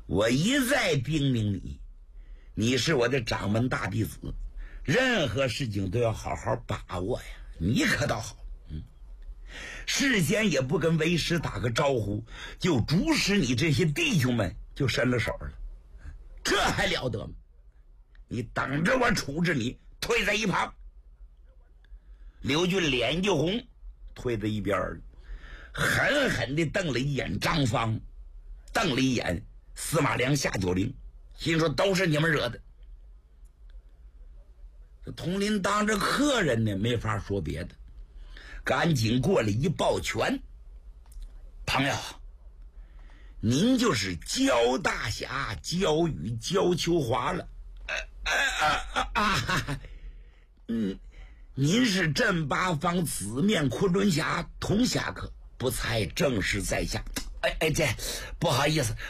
我一再叮咛你，你是我的掌门大弟子，任何事情都要好好把握呀。你可倒好，事先也不跟为师打个招呼，就主使你这些弟兄们就伸了手了，这还了得吗？你等着我处置你，退在一旁。刘俊脸就红，退在一边了，狠狠地瞪了一眼张芳，瞪了一眼司马良、夏九龄，心说都是你们惹的。这佟林当着客人呢，没法说别的，赶紧过来一抱拳：“朋友，您就是焦大侠焦宇焦秋华了。您是镇八方紫面昆仑侠佟侠客，不才正是在下。这不好意思。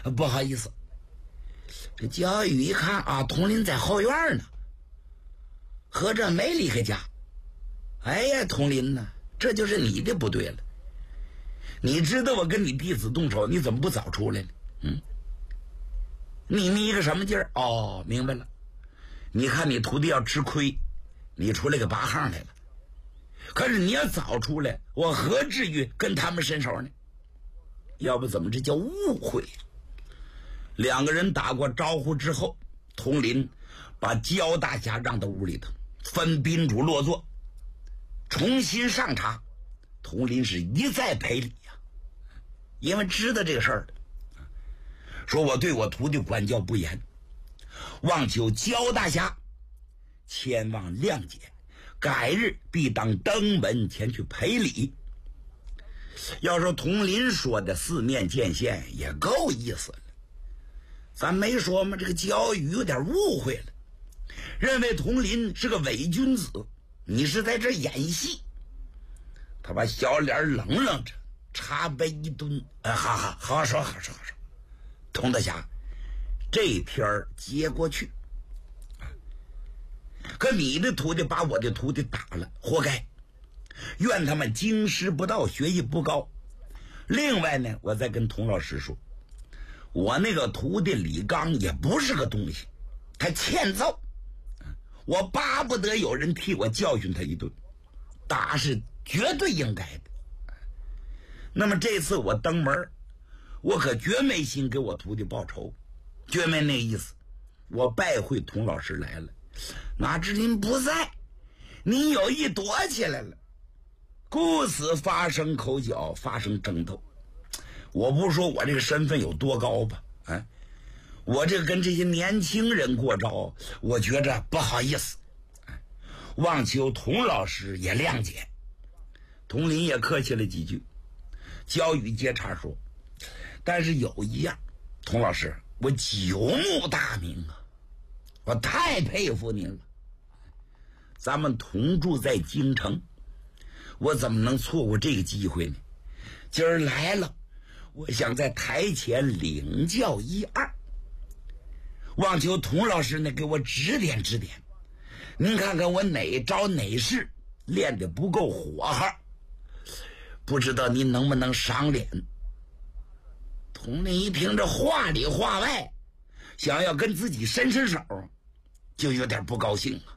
这焦宇一看啊，佟林在后院呢，合着没离开家。哎呀，佟林呢，这就是你的不对了。你知道我跟你弟子动手，你怎么不早出来呢？你一个什么劲儿？哦，明白了。你看你徒弟要吃亏，你出来给拔行来了。可是你要早出来，我何至于跟他们伸手呢？要不怎么这叫误会？两个人打过招呼之后，佟林把焦大侠让到屋里头，分宾主落座，重新上茶。佟林是一再赔礼呀，因为知道这个事儿，说我对我徒弟管教不严，望求焦大侠千望谅解，改日必当登门前去赔礼。要说佟林说的四面见线也够意思了，咱没说吗？这个焦宇有点误会了，认为佟林是个伪君子，你是在这演戏。他把小脸冷冷着，茶杯一蹲，好说。佟大侠，这篇接过去。可你的徒弟把我的徒弟打了，活该，怨他们经师不到，学艺不高。另外呢，我再跟佟老师说，我那个徒弟李刚也不是个东西，他欠揍，我巴不得有人替我教训他一顿，打是绝对应该的。那么这次我登门，我可绝没心给我徒弟报仇，绝没那意思。我拜会佟老师来了，哪知您不在，您有意躲起来了，故此发生口角，发生争斗。我不说我这个身份有多高吧，我这个跟这些年轻人过招，我觉着不好意思，望求佟老师也谅解。佟林也客气了几句，焦宇接茬说：“但是有一样，佟老师，我久慕大名啊，我太佩服您了。咱们同住在京城，我怎么能错过这个机会呢？今儿来了，我想在台前领教一二，望求佟老师呢给我指点指点。您看看我哪招哪式练得不够火候，不知道您能不能赏脸。”佟林一听这话里话外，想要跟自己伸手，就有点不高兴了。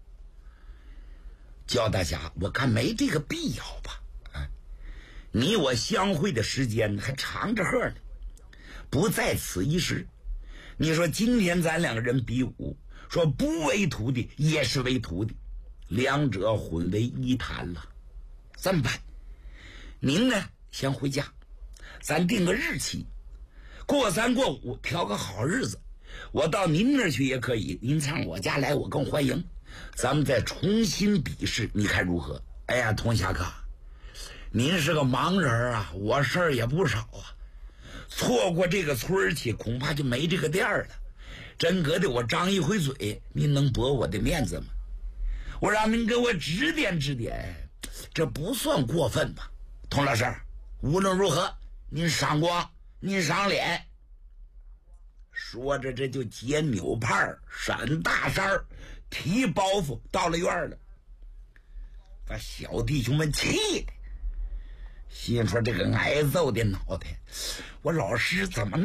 焦大侠，我看没这个必要吧？你我相会的时间还长着呵呢，不在此一时。你说今天咱两个人比武，说不为徒弟也是为徒弟，两者混为一谈了。怎么办？您呢先回家，咱定个日期，过3过5挑个好日子，我到您那儿去也可以，您上我家来我更欢迎，咱们再重新比试，你看如何？哎呀，佟侠客，您是个盲人啊，我事儿也不少啊，错过这个村去恐怕就没这个店了，真格的我张一回嘴，您能驳我的面子吗？我让您给我指点指点，这不算过分吧？佟老师，无论如何您赏光，您赏脸。说着这就解纽帕，闪大衫，提包袱到了院了，把小弟兄们气的心说这个挨揍的脑袋，我老师怎么